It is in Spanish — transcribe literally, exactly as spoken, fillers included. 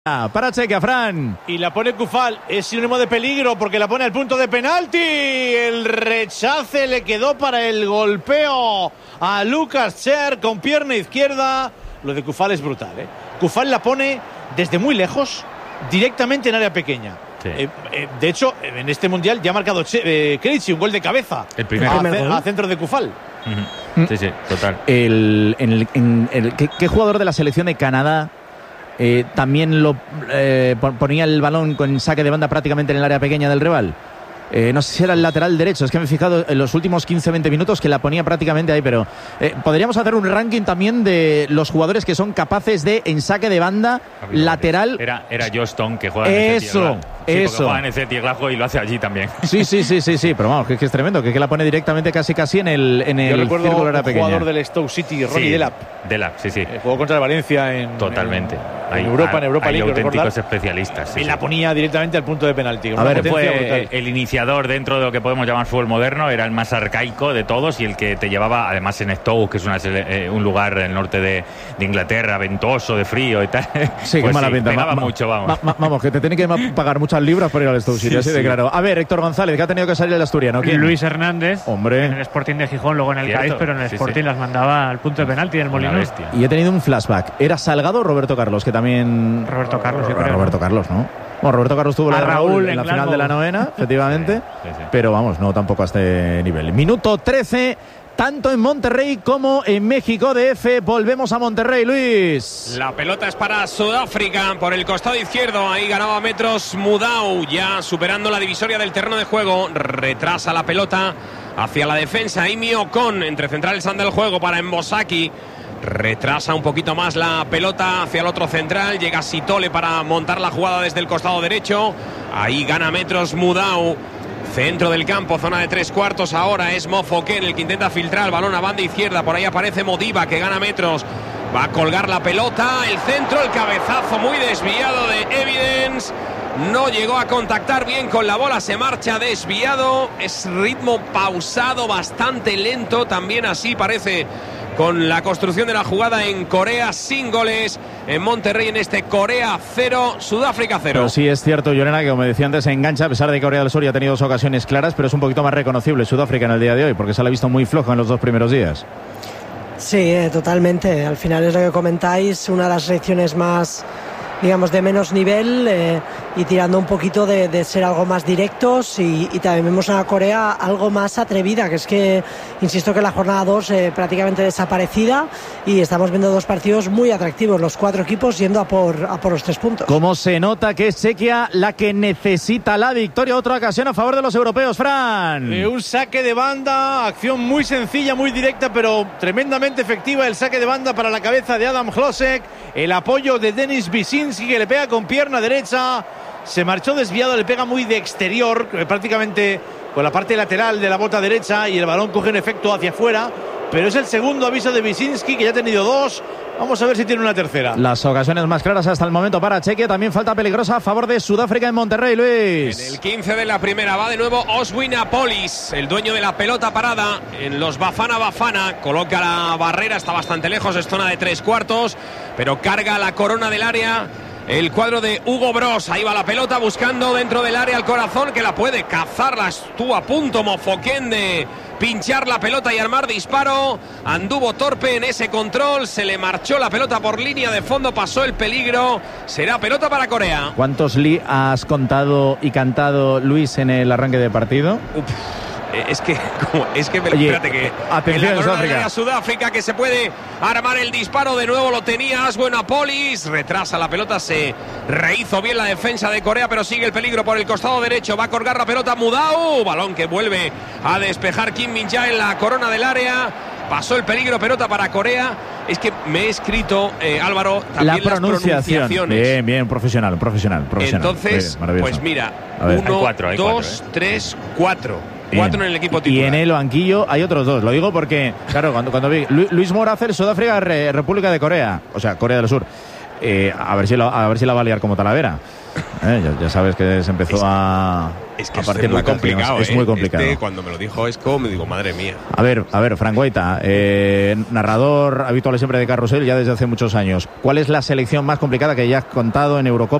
Para Chequia, Fran. Y la pone Kufal, es sinónimo de peligro porque la pone al punto de penalti. El rechace le quedó para el golpeo a Lucas Cher con pierna izquierda. Lo de Kufal es brutal, ¿eh? Kufal la pone desde muy lejos, directamente en área pequeña. Sí. Eh, eh, de hecho, en este mundial ya ha marcado eh, Krejci un gol de cabeza. El primer, a, primer gol. A centro de Kufal. Uh-huh. Sí, sí, total. El, en el, en el, ¿qué, ¿Qué jugador de la selección de Canadá Eh, también lo eh, ponía el balón con saque de banda prácticamente en el área pequeña del rival? Eh, no sé si era el lateral derecho, es que me he fijado en los últimos quince veinte minutos que la ponía prácticamente ahí, pero eh, podríamos hacer un ranking también de los jugadores que son capaces de, en saque de banda, lateral. Era, era Joston, que juega en el Eso, sí, eso. Juega en el Celtic Glasgow y lo hace allí también. Sí, sí, sí, sí, sí, pero vamos, que es, que es tremendo, que, que la pone directamente casi casi en el, en el Yo círculo de la pequeña. jugador del Stoke City, Ronnie sí, Delap. Delap, sí, sí. Eh, jugó contra el Valencia en. Totalmente. En, hay, en Europa, en Europa hay League. Hay auténticos recordar, especialistas. Sí, y sí. la ponía directamente al punto de penalti. A ver, fue el iniciador dentro de lo que podemos llamar fútbol moderno, era el más arcaico de todos y el que te llevaba, además en Stoke, que es una, eh, un lugar en el norte de, de Inglaterra, ventoso, de frío y tal. Sí, pues qué mala sí, pinta. Pegaba ma, mucho, vamos. Ma, ma, vamos, que te tienen que pagar muchas libras por ir al Stoke City, sí, así sí. de claro. A ver, Héctor González, que ha tenido que salir el asturiano. ¿Quién? Luis Hernández. Hombre. En el Sporting de Gijón, luego en el Cierto. Cádiz, pero en el sí, Sporting sí. las mandaba al punto de penalti del Molinón. Y he tenido un flashback. ¿Era Salgado o Roberto Carlos? Que también. Roberto Carlos, yo creo. Roberto Carlos, ¿no? Bueno, Roberto Carlos tuvo la de Raúl, Raúl en la final de la novena, efectivamente. Sí, sí, sí. Pero vamos, no tampoco a este nivel. Minuto trece. Tanto en Monterrey como en México D F. Volvemos a Monterrey, Luis. La pelota es para Sudáfrica por el costado izquierdo. Ahí ganaba metros Mudau, ya superando la divisoria del terreno de juego. Retrasa la pelota hacia la defensa. Imi Ocon, entre centrales anda el juego para Mbosaki. Retrasa un poquito más la pelota hacia el otro central. Llega Sitole para montar la jugada desde el costado derecho. Ahí gana metros Mudau. Centro del campo, zona de tres cuartos. Ahora es Mofoken el que intenta filtrar el balón a banda izquierda. Por ahí aparece Modiba, que gana metros. Va a colgar la pelota. El centro, el cabezazo muy desviado de Evidence. No llegó a contactar bien con la bola. Se marcha desviado. Es ritmo pausado, bastante lento. También así parece con la construcción de la jugada en Corea, sin goles en Monterrey en este Corea cero, Sudáfrica cero. Pero sí es cierto, Llorena, que como decía antes, se engancha, a pesar de que Corea del Sur ya ha tenido dos ocasiones claras, pero es un poquito más reconocible Sudáfrica en el día de hoy, porque se la ha visto muy flojo en los dos primeros días. Sí, eh, totalmente. Al final es lo que comentáis, una de las selecciones más, digamos, de menos nivel eh, y tirando un poquito de, de ser algo más directos y, y también vemos a Corea algo más atrevida, que es que, insisto que la jornada dos eh, prácticamente desaparecida y estamos viendo dos partidos muy atractivos, los cuatro equipos yendo a por, a por los tres puntos. ¿Cómo se nota que es Chequia la que necesita la victoria? Otra ocasión a favor de los europeos, Fran. Eh, un saque de banda, acción muy sencilla, muy directa, pero tremendamente efectiva. El saque de banda para la cabeza de Adam Hlosek, el apoyo de Denis Wyszynski, que le pega con pierna derecha. Se marchó desviado, le pega muy de exterior, prácticamente con la parte lateral de la bota derecha, y el balón coge un efecto hacia afuera. Pero es el segundo aviso de Wyszynski, que ya ha tenido dos. Vamos a ver si tiene una tercera. Las ocasiones más claras hasta el momento para Chequia. También falta peligrosa a favor de Sudáfrica en Monterrey, Luis. En el quince de la primera va de nuevo Oswin Apolis, el dueño de la pelota parada en los Bafana Bafana. Coloca la barrera, está bastante lejos, es zona de tres cuartos, pero carga la corona del área el cuadro de Hugo Bros. Ahí va la pelota buscando dentro del área al corazón, que la puede cazar. La estuvo a punto Mofoken de pinchar la pelota y armar disparo. Anduvo torpe en ese control, se le marchó la pelota por línea de fondo, pasó el peligro. Será pelota para Corea. ¿Cuántos li has contado y cantado, Luis, en el arranque de partido? Uf. Es que, como, es que, Oye, espérate que atención, en la Sudáfrica. de Sudáfrica, que se puede armar el disparo, de nuevo lo tenía Aswen Apolis, retrasa la pelota, se rehizo bien la defensa de Corea, pero sigue el peligro por el costado derecho, va a colgar la pelota Mudau, balón que vuelve a despejar Kim Min-jae en la corona del área. Pasó el peligro, pelota para Corea. Es que me he escrito, eh, Álvaro, también la pronunciación. las pronunciaciones. Bien, bien, profesional, profesional, profesional. Entonces, bien, pues mira, uno, hay cuatro, hay dos, cuatro, ¿eh? tres, cuatro. Bien. Cuatro en el equipo titular. Y en el banquillo hay otros dos. Lo digo porque, claro, cuando, cuando vi Lu, Luis Moracer, Sudáfrica, Re, República de Corea, o sea, Corea del Sur, eh, a ver si lo, a ver si la va a liar como Talavera. Eh, ya, ya sabes que se empezó es, a, es que a partir es muy la cara, complicado. Es ¿eh? muy complicado. Este, cuando me lo dijo Esco, me digo, madre mía. A ver, a ver, Frank Guaita, eh, narrador habitual siempre de Carrusel ya desde hace muchos años. ¿Cuál es la selección más complicada que ya has contado en Eurocopa